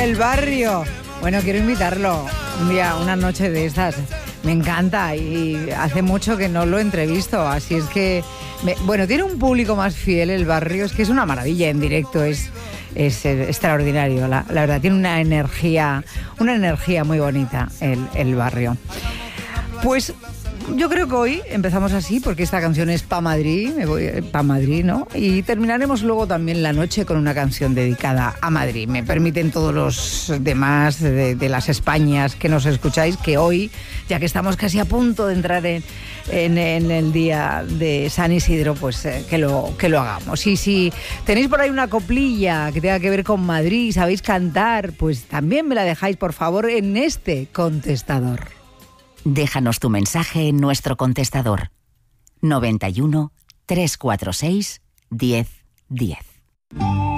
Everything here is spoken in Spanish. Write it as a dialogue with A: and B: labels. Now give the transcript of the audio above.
A: el barrio. Bueno, quiero invitarlo un día, una noche de estas. Me encanta y hace mucho que no lo entrevisto, así es que... Bueno, tiene un público más fiel el barrio, es que es una maravilla en directo, es extraordinario, la verdad, tiene una energía muy bonita el barrio. Pues... yo creo que hoy empezamos así porque esta canción es Pa' Madrid, me voy pa' Madrid, ¿no? Y terminaremos luego también la noche con una canción dedicada a Madrid. Me permiten todos los demás de las Españas que nos escucháis que hoy, ya que estamos casi a punto de entrar en el día de San Isidro, pues que lo hagamos. Y si tenéis por ahí una coplilla que tenga que ver con Madrid, sabéis cantar, pues también me la dejáis por favor en este contestador.
B: Déjanos tu mensaje en nuestro contestador 91 346 1010.